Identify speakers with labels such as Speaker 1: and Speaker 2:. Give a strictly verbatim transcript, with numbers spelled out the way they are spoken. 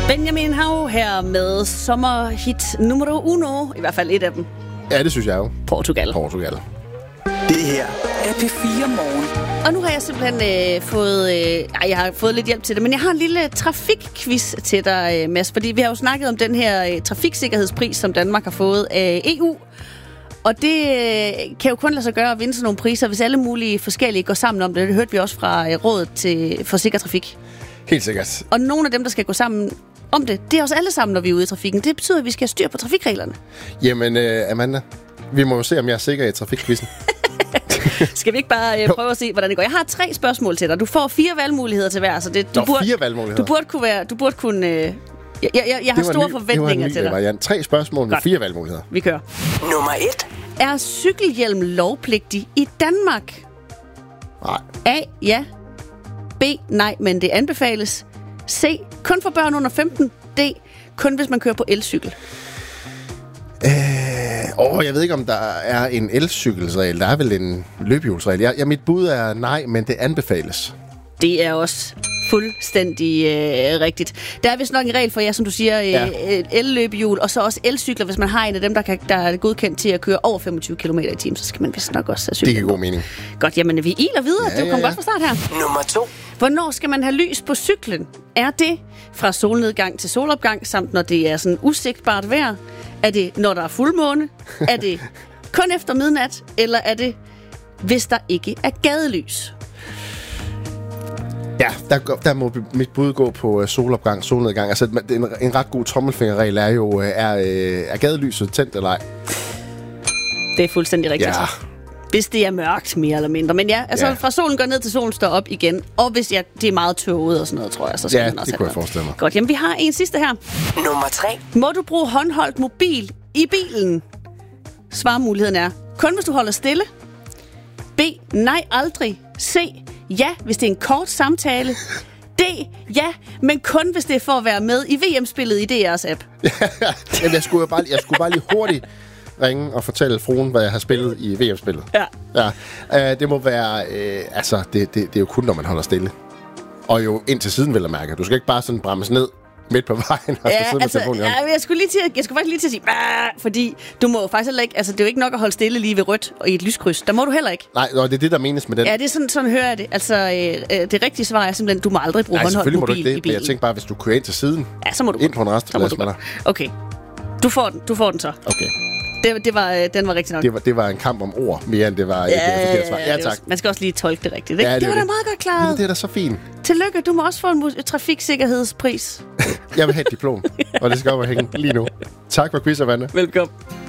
Speaker 1: Benjamin Hav her med sommerhit numero uno. I hvert fald et af dem.
Speaker 2: Ja, det synes jeg jo.
Speaker 1: Portugal.
Speaker 2: Portugal.
Speaker 3: Det her er P fire Morgen.
Speaker 1: Og nu har jeg simpelthen øh, fået... Øh, ej, jeg har fået lidt hjælp til det, men jeg har en lille trafikquiz til dig, øh, Mads. Fordi vi har jo snakket om den her øh, trafiksikkerhedspris, som Danmark har fået af E U. Og det øh, kan jo kun lade sig gøre at vinde sådan nogle priser, hvis alle mulige forskellige går sammen om det. Det hørte vi også fra øh, Rådet til, for Sikker Trafik.
Speaker 2: Helt sikkert.
Speaker 1: Og nogle af dem, der skal gå sammen om det, det er også alle sammen, når vi er ude i trafikken. Det betyder, at vi skal have styr på trafikreglerne.
Speaker 2: Jamen, øh, Amanda, vi må jo se, om jeg er sikker i trafikquizzen.
Speaker 1: Skal vi ikke bare øh, prøve at se, hvordan det går? Jeg har tre spørgsmål til dig. Du får fire valgmuligheder til hver. Så det, du
Speaker 2: Nå,
Speaker 1: burde,
Speaker 2: fire valgmuligheder.
Speaker 1: Du burde kunne være... Du burde kunne... Øh, jeg, jeg, jeg, jeg har store ny, forventninger til dig.
Speaker 2: Variant. Tre spørgsmål med fire valgmuligheder.
Speaker 1: Vi kører.
Speaker 3: Nummer et.
Speaker 1: Er cykelhjelm lovpligtig i Danmark?
Speaker 2: Nej.
Speaker 1: A. Ja. B. Nej, men det anbefales. C. Kun for børn under femten. D. Kun hvis man kører på elcykel.
Speaker 2: Øh, åh, jeg ved ikke, om der er en elcykelsregel. Der er vel en løbehjulsregel. Jeg, ja, mit bud er nej, men det anbefales.
Speaker 1: Det er også fuldstændig øh, rigtigt. Der er vist nok en regel for jer, som du siger, øh, ja. el-løbehjul, og så også elcykler. Hvis man har en af dem, der, kan, der er godkendt til at køre over femogtyve kilometer i timen, så skal man vist nok også have cykler.
Speaker 2: Det giver god mening.
Speaker 1: Godt, jamen vi iler videre.
Speaker 2: Ja,
Speaker 1: det kom
Speaker 2: ja, ja.
Speaker 1: godt fra start her.
Speaker 3: Nummer to.
Speaker 1: Hvornår skal man have lys på cyklen? Er det fra solnedgang til solopgang, samt når det er sådan usigtbart vejr? Er det, når der er fuldmåne? Er det kun efter midnat? Eller er det, hvis der ikke er gadelys?
Speaker 2: Ja, der, der må mit bud gå på uh, solopgang, solnedgang. Altså, en, en ret god tommelfingerregel er jo, uh, er, uh, er gadelyset tændt eller ej?
Speaker 1: Det er fuldstændig rigtigt.
Speaker 2: Ja.
Speaker 1: Hvis det er mørkt, mere eller mindre. Men ja, altså
Speaker 2: ja.
Speaker 1: fra solen går ned til solen står op igen. Og hvis ja, det er meget tåget og sådan noget, tror jeg, så skal
Speaker 2: ja,
Speaker 1: man også
Speaker 2: det kunne jeg forestille mig.
Speaker 1: Godt, jamen vi har en sidste her.
Speaker 3: Nummer tre.
Speaker 1: Må du bruge håndholdt mobil i bilen? Svarmuligheden er, kun hvis du holder stille. B. Nej, aldrig. C. Ja, hvis det er en kort samtale. D. Ja, men kun hvis det er for at være med i V M-spillet i D R's app.
Speaker 2: Jamen, jeg skulle bare, jeg skulle bare lige hurtigt ringe og fortælle fruen, hvad jeg har spillet i V M-spillet.
Speaker 1: Ja.
Speaker 2: Ja. Uh, det må være... Uh, altså, det, det, det er jo kun, når man holder stille. Og jo ind til siden, vil jeg mærke. Du skal ikke bare sådan bremses ned midt på vejen og
Speaker 1: ja,
Speaker 2: så sidde
Speaker 1: altså,
Speaker 2: med telefonen.
Speaker 1: ja, jeg skulle lige til at, jeg skulle faktisk lige til at sige, bah, fordi du må jo faktisk heller ikke, altså det er jo ikke nok at holde stille lige ved rødt og i et lyskryds. Der må du heller ikke.
Speaker 2: Nej, det er det, der menes med den.
Speaker 1: Ja, det er sådan, sådan hører jeg det. Altså, øh, det rigtige svar er simpelthen, du må aldrig bruge
Speaker 2: Nej,
Speaker 1: håndholdt mobil
Speaker 2: selvfølgelig må du
Speaker 1: i
Speaker 2: ikke
Speaker 1: bilen.
Speaker 2: det, jeg tænker bare, hvis du kører ind til siden,
Speaker 1: ja, så må du
Speaker 2: ind på en resteplads med dig.
Speaker 1: Okay, du får den, du får den så.
Speaker 2: Okay.
Speaker 1: Det, det var, den var rigtig nok.
Speaker 2: Det var, det var en kamp om ord, mere end det var
Speaker 1: ja,
Speaker 2: et forkert svar. Ja, tak.
Speaker 1: Man skal også lige tolke det rigtigt, ikke?
Speaker 2: Ja, det,
Speaker 1: det var
Speaker 2: det.
Speaker 1: da meget godt klaret.
Speaker 2: Ja, det er da så fint.
Speaker 1: Tillykke, du må også få en mu- trafiksikkerhedspris.
Speaker 2: Jeg vil have et diplom, og det skal op og hænge lige nu. Tak for quiz, Amanda.
Speaker 1: Velkommen.